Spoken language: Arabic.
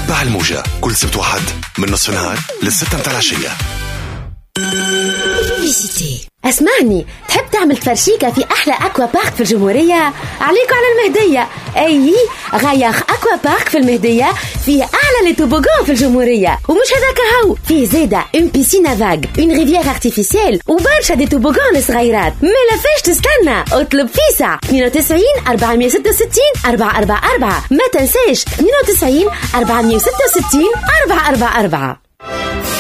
تبع الموجة كل سبت واحد من نصف النهار للستة متاع العشية. اسمعني، تحب تعمل تفرشيكة في أحلى أكوا بارك في الجمهورية؟ عليكم على المهدية. أي غياخ أكوا بارك في المهدية فيه أعلى لي توبوغان في الجمهورية. ومش هذاك هو، فيه زيادة اون بيسين فاغ، اون ريفيير ارتيفيسيال، وبرشا دي توبوغان صغيرات. ما فاش تستنى، اطلب فيسع 92 466 444. ما تنساش 92 466 444.